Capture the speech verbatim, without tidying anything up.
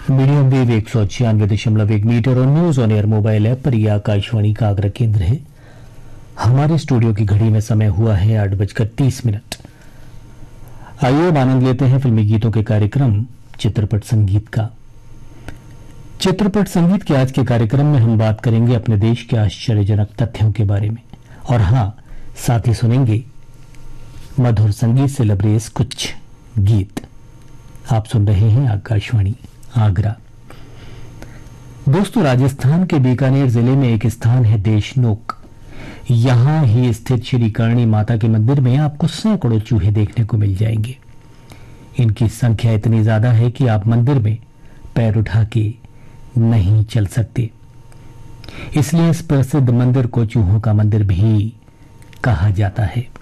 Medium wave एक सौ छियानवे दशमलव एक मीटर और news on air mobile app पर यह आकाशवाणी का आगरा केंद्र है। हमारे स्टूडियो की घड़ी में समय हुआ है आठ बजकर तीस मिनट। आइए अब आनंद लेते हैं फिल्मी गीतों के कार्यक्रम चित्रपट संगीत का। चित्रपट संगीत के आज के कार्यक्रम में हम बात करेंगे अपने देश के आश्चर्यजनक तथ्यों के बारे में, और हाँ, साथ ही सुनेंगे मधुर संगीत से लबरेज कुछ गीत। आप सुन रहे हैं आकाशवाणी आगरा। दोस्तों, राजस्थान के बीकानेर जिले में एक स्थान है देशनोक। यहां ही स्थित श्री करणी माता के मंदिर में आपको सैकड़ों चूहे देखने को मिल जाएंगे। इनकी संख्या इतनी ज्यादा है कि आप मंदिर में पैर उठा के नहीं चल सकते। इसलिए इस प्रसिद्ध मंदिर को चूहों का मंदिर भी कहा जाता है।